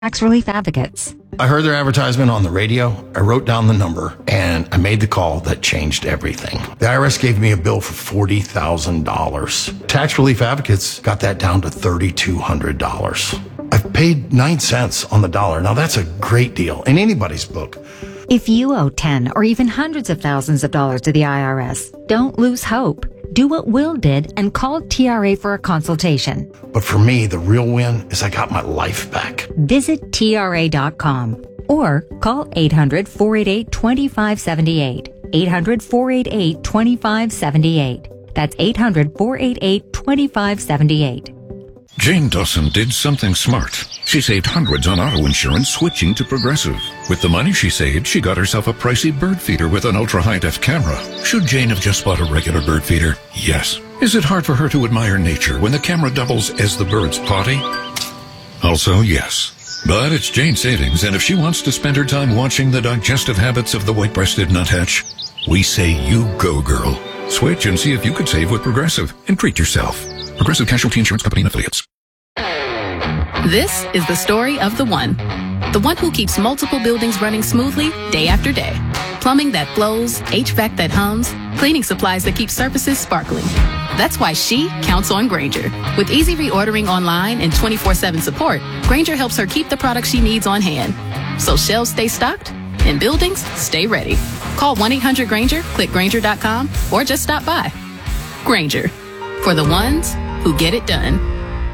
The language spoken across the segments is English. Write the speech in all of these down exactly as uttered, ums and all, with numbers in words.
Tax Relief Advocates. I heard their advertisement on the radio. I wrote down the number and I made the call that changed everything. The I R S gave me a bill for forty thousand dollars. Tax Relief Advocates got that down to three thousand two hundred dollars. I've paid nine cents on the dollar. Now that's a great deal in anybody's book. If you owe ten or even hundreds of thousands of dollars to the I R S, don't lose hope. Do what Will did and call T R A for a consultation. But for me, the real win is I got my life back. Visit T R A dot com or call eight hundred, four eight eight, two five seven eight. eight hundred, four eight eight, two five seven eight. That's eight hundred, four eight eight, two five seven eight. Jane Dawson did something smart. She saved hundreds on auto insurance switching to Progressive. With the money she saved, she got herself a pricey bird feeder with an ultra-high-def camera. Should Jane have just bought a regular bird feeder? Yes. Is it hard for her to admire nature when the camera doubles as the bird's potty? Also, yes. But it's Jane's savings, and if she wants to spend her time watching the digestive habits of the white-breasted nuthatch, we say you go, girl. Switch and see if you could save with Progressive and treat yourself. Progressive Casualty Insurance Company and Affiliates. This is the story of the one. The one who keeps multiple buildings running smoothly day after day. Plumbing that flows, H V A C that hums, cleaning supplies that keep surfaces sparkling. That's why she counts on Grainger. With easy reordering online and twenty-four seven support, Grainger helps her keep the products she needs on hand. So shelves stay stocked and buildings stay ready. Call one eight hundred Grainger, click Grainger dot com, or just stop by. Grainger, for the ones who get it done.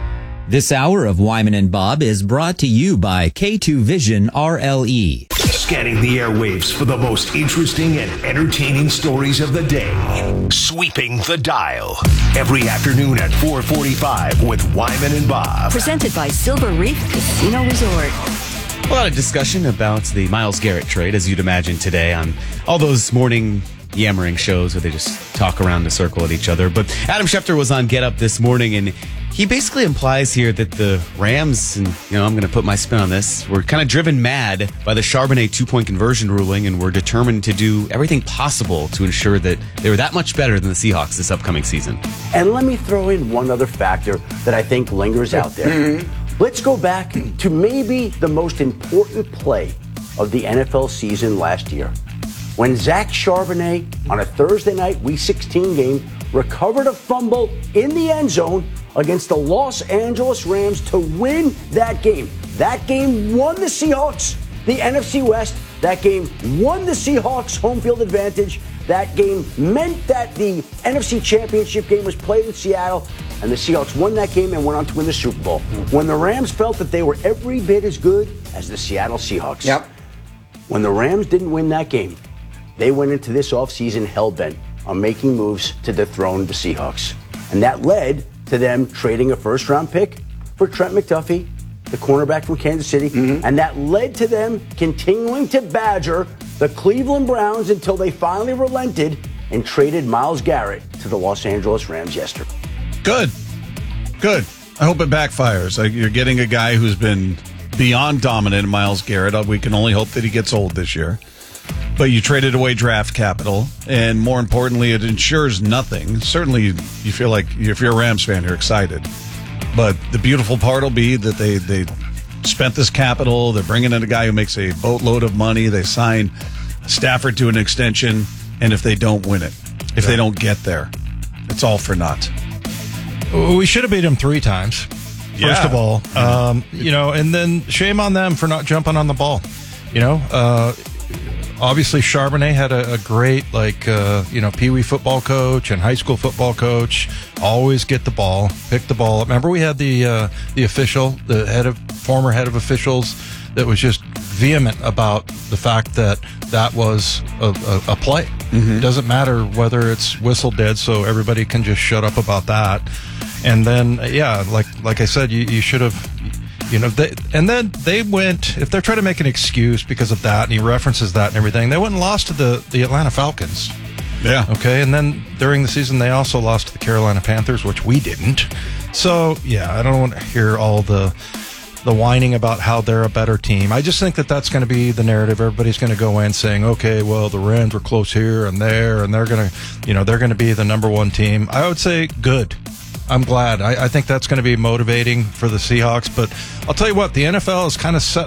This hour of Wyman and Bob is brought to you by K two Vision R L E. Scanning the airwaves for the most interesting and entertaining stories of the day. Sweeping the dial. Every afternoon at four forty-five with Wyman and Bob. Presented by Silver Reef Casino Resort. A lot of discussion about the Myles Garrett trade, as you'd imagine today, on all those morning yammering shows where they just talk around in a circle at each other. But Adam Schefter was on Get Up this morning, and he basically implies here that the Rams, and you know, I'm going to put my spin on this, were kind of driven mad by the Charbonnet two-point conversion ruling and were determined to do everything possible to ensure that they were that much better than the Seahawks this upcoming season. And let me throw in one other factor that I think lingers out there. Mm-hmm. Let's go back to maybe the most important play of the N F L season last year, when Zach Charbonnet, on a Thursday night Week sixteen game, recovered a fumble in the end zone against the Los Angeles Rams to win that game. That game won the Seahawks the N F C West. That game won the Seahawks home field advantage. That game meant that the N F C Championship game was played in Seattle, and the Seahawks won that game and went on to win the Super Bowl. When the Rams felt that they were every bit as good as the Seattle Seahawks. Yep. When the Rams didn't win that game, they went into this offseason hell-bent on making moves to dethrone the Seahawks. And that led to them trading a first-round pick for Trent McDuffie, the cornerback from Kansas City. Mm-hmm. And that led to them continuing to badger the Cleveland Browns until they finally relented and traded Myles Garrett to the Los Angeles Rams yesterday. Good. Good. I hope it backfires. You're getting a guy who's been beyond dominant, Myles Garrett. We can only hope that he gets old this year. But you traded away draft capital, and more importantly, it ensures nothing. Certainly, you feel like if you're a Rams fan, you're excited. But the beautiful part will be that they, they spent this capital. They're bringing in a guy who makes a boatload of money. They sign Stafford to an extension, and if they don't win it, if yeah. they don't get there, it's all for naught. We should have beat him three times, first yeah. of all. Um, you know, and then shame on them for not jumping on the ball. You know, uh, obviously Charbonnet had a, a great, like, uh, you know, Pee Wee football coach and high school football coach. Always get the ball, pick the ball up. Remember we had the uh, the official, the head of former head of officials that was just vehement about the fact that that was a, a, a play. Mm-hmm. It doesn't matter whether it's whistle dead, so everybody can just shut up about that. And then, yeah, like like I said, you, you should have, you know, they, and then they went, if they're trying to make an excuse because of that, and he references that and everything, they went and lost to the, the Atlanta Falcons. Yeah. Okay, and then during the season, they also lost to the Carolina Panthers, which we didn't. So, yeah, I don't want to hear all the the whining about how they're a better team. I just think that that's going to be the narrative. Everybody's going to go in saying, okay, well, the Rams were close here and there, and they're going to, you know, they're going to be the number one team. I would say good. I'm glad. I, I think that's going to be motivating for the Seahawks. But I'll tell you what, the N F L is kind of set